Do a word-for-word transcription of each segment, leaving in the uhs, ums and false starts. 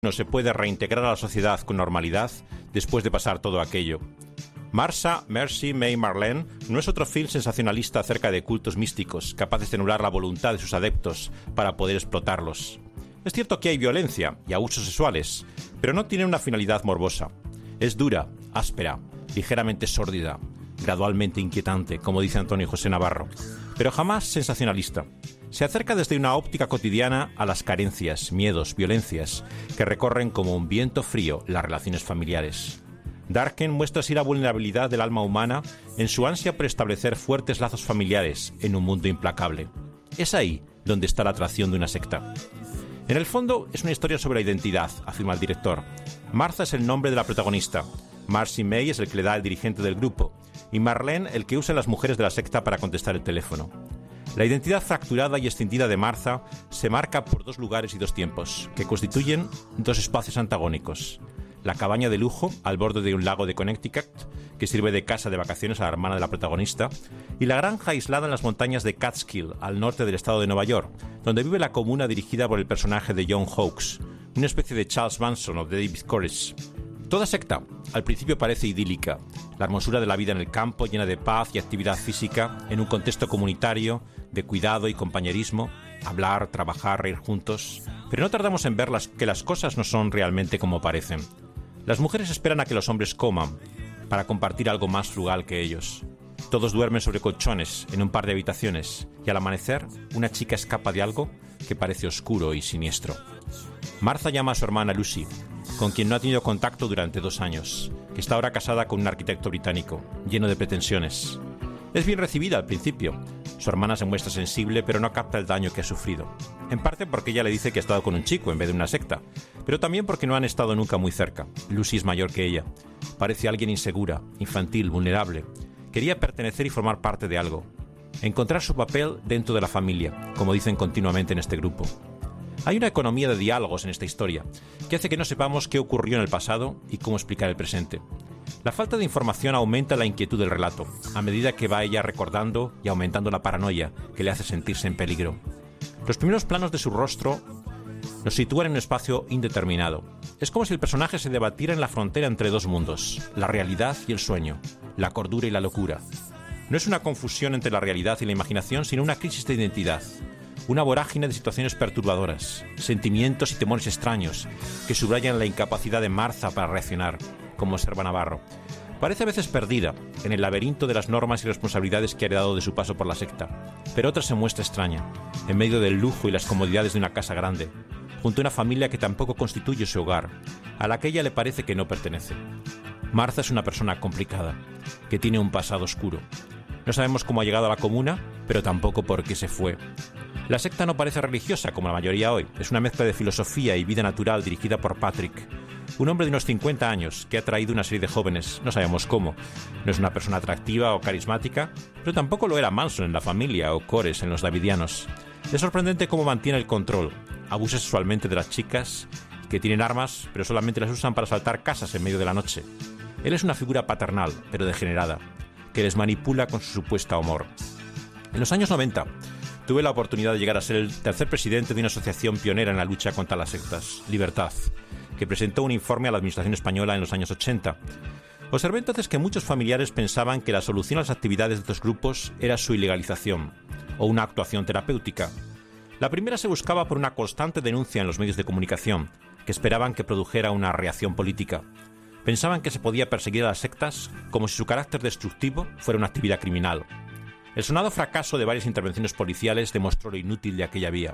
no se puede reintegrar a la sociedad con normalidad después de pasar todo aquello. Marcia, Mercy, May, Marlene no es otro film sensacionalista acerca de cultos místicos, capaces de anular la voluntad de sus adeptos para poder explotarlos. Es cierto que hay violencia y abusos sexuales, pero no tiene una finalidad morbosa. Es dura, áspera, ligeramente sórdida, gradualmente inquietante, como dice Antonio José Navarro, pero jamás sensacionalista. Se acerca desde una óptica cotidiana a las carencias, miedos, violencias, que recorren como un viento frío las relaciones familiares. Darken muestra así la vulnerabilidad del alma humana en su ansia por establecer fuertes lazos familiares en un mundo implacable. Es ahí donde está la atracción de una secta. En el fondo es una historia sobre la identidad, afirma el director. Martha es el nombre de la protagonista, Marcy May es el que le da el dirigente del grupo, y Marlene el que usa a las mujeres de la secta para contestar el teléfono. La identidad fracturada y extendida de Martha se marca por dos lugares y dos tiempos, que constituyen dos espacios antagónicos. La cabaña de lujo al borde de un lago de Connecticut, que sirve de casa de vacaciones a la hermana de la protagonista, y la granja aislada en las montañas de Catskill, al norte del estado de Nueva York, donde vive la comuna dirigida por el personaje de John Hawkes, una especie de Charles Manson o de David Koresh. Toda secta, al principio parece idílica, la hermosura de la vida en el campo llena de paz y actividad física, en un contexto comunitario, de cuidado y compañerismo, hablar, trabajar, reír juntos, pero no tardamos en ver las, que las cosas no son realmente como parecen. Las mujeres esperan a que los hombres coman, para compartir algo más frugal que ellos. Todos duermen sobre colchones, en un par de habitaciones, y al amanecer, una chica escapa de algo que parece oscuro y siniestro. Martha llama a su hermana Lucy, con quien no ha tenido contacto durante dos años, que está ahora casada con un arquitecto británico, lleno de pretensiones. Es bien recibida al principio. Su hermana se muestra sensible, pero no capta el daño que ha sufrido. En parte porque ella le dice que ha estado con un chico en vez de una secta, pero también porque no han estado nunca muy cerca. Lucy es mayor que ella. Parece alguien insegura, infantil, vulnerable. Quería pertenecer y formar parte de algo. Encontrar su papel dentro de la familia, como dicen continuamente en este grupo. Hay una economía de diálogos en esta historia, que hace que no sepamos qué ocurrió en el pasado y cómo explicar el presente. La falta de información aumenta la inquietud del relato, a medida que va ella recordando y aumentando la paranoia que le hace sentirse en peligro. Los primeros planos de su rostro nos sitúan en un espacio indeterminado. Es como si el personaje se debatiera en la frontera entre dos mundos, la realidad y el sueño, la cordura y la locura. No es una confusión entre la realidad y la imaginación, sino una crisis de identidad. Una vorágine de situaciones perturbadoras, sentimientos y temores extraños que subrayan la incapacidad de Martha para reaccionar, como observa Navarro. Parece a veces perdida en el laberinto de las normas y responsabilidades que ha heredado de su paso por la secta, pero otra se muestra extraña, en medio del lujo y las comodidades de una casa grande, junto a una familia que tampoco constituye su hogar, a la que ella le parece que no pertenece. Martha es una persona complicada, que tiene un pasado oscuro. No sabemos cómo ha llegado a la comuna, pero tampoco por qué se fue. La secta no parece religiosa, como la mayoría hoy. Es una mezcla de filosofía y vida natural dirigida por Patrick, un hombre de unos cincuenta años que ha traído una serie de jóvenes, no sabemos cómo. No es una persona atractiva o carismática, pero tampoco lo era Manson en La Familia o Koresh en Los Davidianos. Es sorprendente cómo mantiene el control. Abusa sexualmente de las chicas, que tienen armas, pero solamente las usan para asaltar casas en medio de la noche. Él es una figura paternal, pero degenerada, que les manipula con su supuesto amor. En los años noventa, tuve la oportunidad de llegar a ser el tercer presidente de una asociación pionera en la lucha contra las sectas, Libertad, que presentó un informe a la administración española en los años ochenta. Observé entonces que muchos familiares pensaban que la solución a las actividades de estos grupos era su ilegalización o una actuación terapéutica. La primera se buscaba por una constante denuncia en los medios de comunicación, que esperaban que produjera una reacción política. Pensaban que se podía perseguir a las sectas como si su carácter destructivo fuera una actividad criminal. El sonado fracaso de varias intervenciones policiales demostró lo inútil de aquella vía.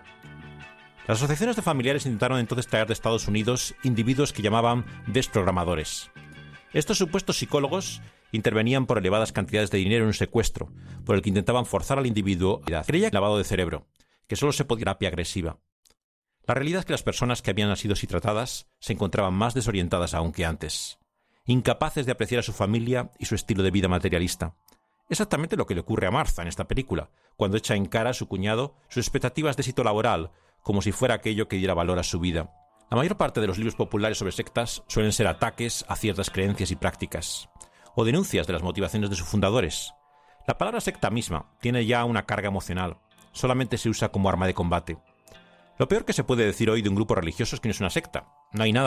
Las asociaciones de familiares intentaron entonces traer de Estados Unidos individuos que llamaban desprogramadores. Estos supuestos psicólogos intervenían por elevadas cantidades de dinero en un secuestro, por el que intentaban forzar al individuo a creía lavado de cerebro, que solo se podía terapia agresiva. La realidad es que las personas que habían sido así tratadas se encontraban más desorientadas aún que antes, incapaces de apreciar a su familia y su estilo de vida materialista. Exactamente lo que le ocurre a Martha en esta película, cuando echa en cara a su cuñado sus expectativas de éxito laboral, como si fuera aquello que diera valor a su vida. La mayor parte de los libros populares sobre sectas suelen ser ataques a ciertas creencias y prácticas, o denuncias de las motivaciones de sus fundadores. La palabra secta misma tiene ya una carga emocional, solamente se usa como arma de combate. Lo peor que se puede decir hoy de un grupo religioso es que no es una secta. No hay nada